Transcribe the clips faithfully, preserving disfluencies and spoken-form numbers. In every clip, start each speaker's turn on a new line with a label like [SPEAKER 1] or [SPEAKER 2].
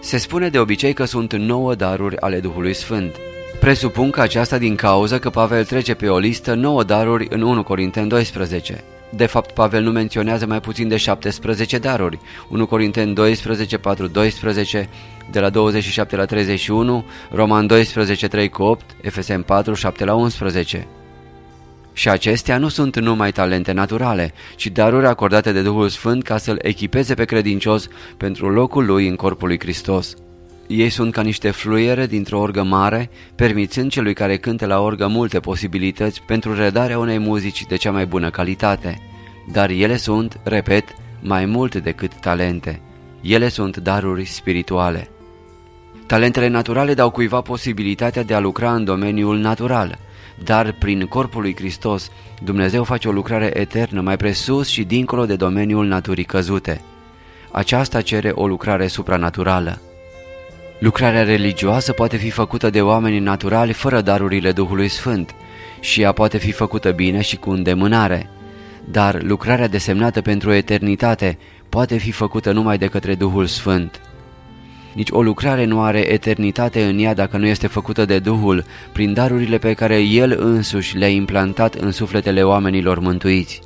[SPEAKER 1] Se spune de obicei că sunt nouă daruri ale Duhului Sfânt. Presupun că aceasta din cauza că Pavel trece pe o listă nouă daruri în unu Corinteni doisprezece. De fapt, Pavel nu menționează mai puțin de șaptesprezece daruri. unu Corinteni doisprezece, patru, doisprezece, de la douăzeci și șapte la treizeci și unu, Roman doisprezece, trei cu opt, Efeseni patru, șapte la unsprezece. Și acestea nu sunt numai talente naturale, ci daruri acordate de Duhul Sfânt ca să-l echipeze pe credincios pentru locul lui în corpul lui Hristos. Ei sunt ca niște fluiere dintr-o orgă mare, permițând celui care cântă la orgă multe posibilități pentru redarea unei muzici de cea mai bună calitate. Dar ele sunt, repet, mai mult decât talente. Ele sunt daruri spirituale. Talentele naturale dau cuiva posibilitatea de a lucra în domeniul natural, dar prin corpul lui Hristos Dumnezeu face o lucrare eternă mai presus și dincolo de domeniul naturii căzute. Aceasta cere o lucrare supranaturală. Lucrarea religioasă poate fi făcută de oameni naturali fără darurile Duhului Sfânt și ea poate fi făcută bine și cu îndemânare, dar lucrarea desemnată pentru eternitate poate fi făcută numai de către Duhul Sfânt. Nici o lucrare nu are eternitate în ea dacă nu este făcută de Duhul prin darurile pe care El însuși le-a implantat în sufletele oamenilor mântuiți.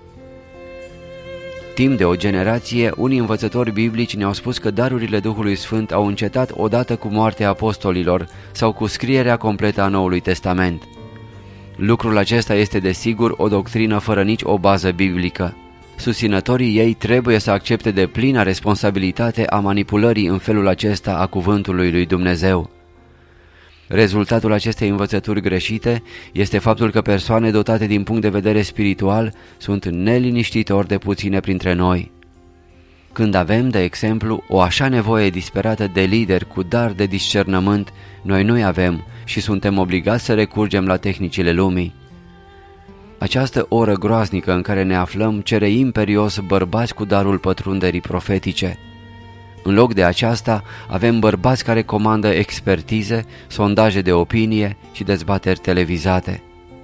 [SPEAKER 1] Timp de o generație, unii învățători biblici ne-au spus că darurile Duhului Sfânt au încetat odată cu moartea apostolilor sau cu scrierea completă a Noului Testament. Lucrul acesta este desigur o doctrină fără nici o bază biblică. Susținătorii ei trebuie să accepte de plină responsabilitate a manipulării în felul acesta a cuvântului lui Dumnezeu. Rezultatul acestei învățături greșite este faptul că persoane dotate din punct de vedere spiritual sunt neliniștitor de puține printre noi. Când avem, de exemplu, o așa nevoie disperată de lideri cu dar de discernământ, noi nu-i avem și suntem obligați să recurgem la tehnicile lumii. Această oră groaznică în care ne aflăm cere imperios bărbați cu darul pătrunderii profetice. În loc de aceasta, avem bărbați care comandă expertize, sondaje de opinie și dezbateri televizate.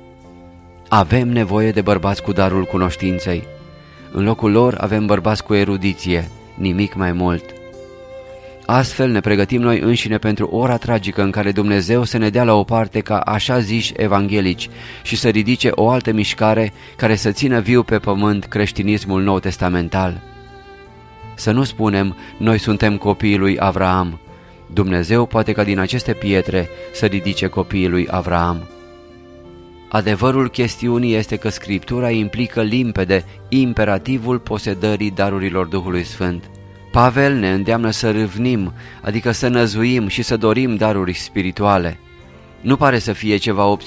[SPEAKER 1] Avem nevoie de bărbați cu darul cunoștinței. În locul lor avem bărbați cu erudiție, nimic mai mult. Astfel ne pregătim noi înșine pentru ora tragică în care Dumnezeu să ne dea la o parte ca așa ziși evanghelici și să ridice o altă mișcare care să țină viu pe pământ creștinismul nou-testamental. Să nu spunem, noi suntem copiii lui Avraam. Dumnezeu poate ca din aceste pietre să ridice copiii lui Avraam. Adevărul chestiunii este că Scriptura implică limpede imperativul posedării darurilor Duhului Sfânt. Pavel ne îndeamnă să râvnim, adică să năzuim și să dorim daruri spirituale. Nu pare să fie ceva